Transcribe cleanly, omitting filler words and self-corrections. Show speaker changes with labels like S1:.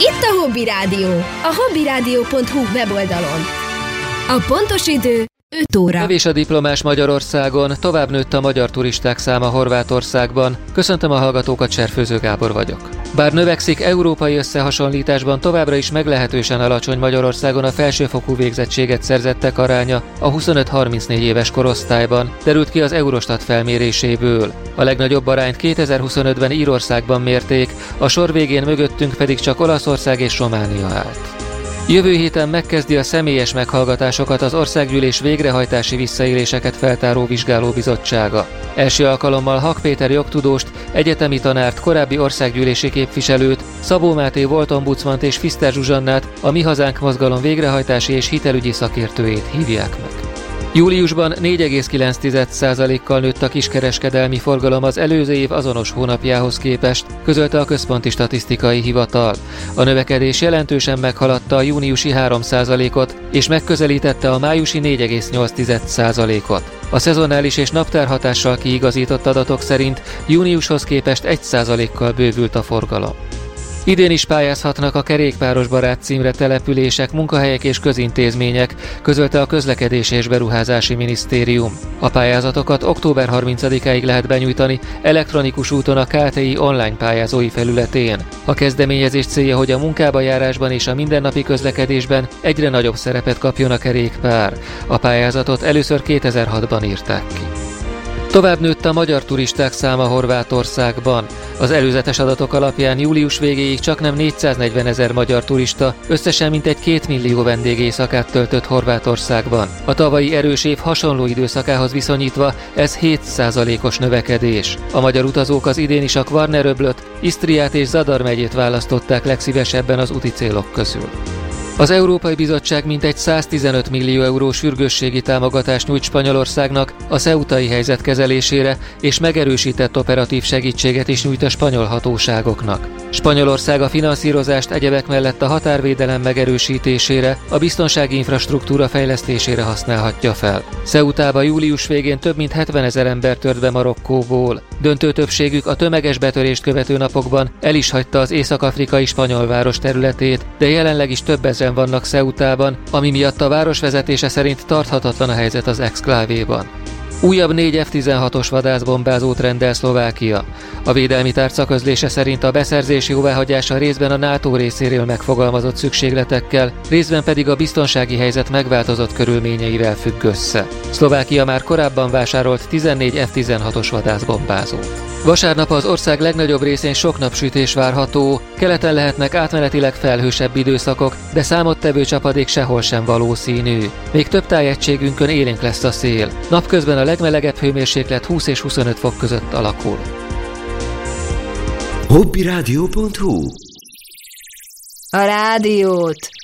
S1: Itt a Hobby Rádió, a hobbyradio.hu weboldalon. A pontos idő 5 óra.
S2: Kevés a diplomás Magyarországon, tovább nőtt a magyar turisták száma Horvátországban. Köszöntöm a hallgatókat, Cserfőző Gábor vagyok. Bár növekszik, európai összehasonlításban továbbra is meglehetősen alacsony Magyarországon a felsőfokú végzettséget szerzettek aránya a 25-34 éves korosztályban, derült ki az Eurostat felméréséből. A legnagyobb arányt 2025-ben Írországban mérték, a sor végén mögöttünk pedig csak Olaszország és Románia állt. Jövő héten megkezdi a személyes meghallgatásokat az Országgyűlés végrehajtási visszaéléseket feltáró vizsgálóbizottsága. Első alkalommal Hak Péter jogtudóst, egyetemi tanárt, korábbi országgyűlési képviselőt, Szabó Máté volt ombudsmant és Fiszter Zsuzsannát, a Mi Hazánk mozgalom végrehajtási és hitelügyi szakértőjét hívják meg. Júliusban 4,9%-kal nőtt a kiskereskedelmi forgalom az előző év azonos hónapjához képest, közölte a Központi Statisztikai Hivatal. A növekedés jelentősen meghaladta a júniusi 3%-ot, és megközelítette a májusi 4,8%-ot. A szezonális és naptárhatással kiigazított adatok szerint júniushoz képest 1%-kal bővült a forgalom. Idén is pályázhatnak a kerékpáros barát címre települések, munkahelyek és közintézmények, közölte a Közlekedési és Beruházási Minisztérium. A pályázatokat október 30-áig lehet benyújtani elektronikus úton a KTI online pályázói felületén. A kezdeményezés célja, hogy a munkába járásban és a mindennapi közlekedésben egyre nagyobb szerepet kapjon a kerékpár. A pályázatot először 2006-ban írták ki. Tovább nőtt a magyar turisták száma Horvátországban. Az előzetes adatok alapján július végéig csaknem 440 000 magyar turista összesen mintegy 2 millió vendégéjszakát töltött Horvátországban. A tavalyi erős év hasonló időszakához viszonyítva ez 7%-os növekedés. A magyar utazók az idén is a Kvarner-öblöt, Isztriát és Zadar megyét választották legszívesebben az úti célok közül. Az Európai Bizottság mintegy 115 millió eurós sürgősségi támogatást nyújt Spanyolországnak a ceutai helyzet kezelésére, és megerősített operatív segítséget is nyújt a spanyol hatóságoknak. Spanyolország a finanszírozást egyebek mellett a határvédelem megerősítésére, a biztonsági infrastruktúra fejlesztésére használhatja fel. Ceutába július végén több mint 70 000 ember tört be Marokkóból. Döntő többségük a tömeges betörést követő napokban el is hagyta az észak-afrikai spanyol város területét, de jelenleg is több ezren vannak Ceutában, ami miatt a város vezetése szerint tarthatatlan a helyzet az exklávéban. Újabb 4 F-16-os vadászbombázót rendel Szlovákia. A védelmi tárca közlése szerint a beszerzés jóváhagyása részben a NATO részéről megfogalmazott szükségletekkel, részben pedig a biztonsági helyzet megváltozott körülményeivel függ össze. Szlovákia már korábban vásárolt 14 F-16-os vadászbombázót. Vasárnap az ország legnagyobb részén sok napsütés várható, keleten lehetnek átmenetileg felhősebb időszakok, de számottevő csapadék sehol sem valószínű. Még több tájegységünkön élénk lesz a szél. Napközben a legmelegebb hőmérséklet 20 és 25 fok között alakul.
S3: hobbyradio.hu.
S1: A rádiót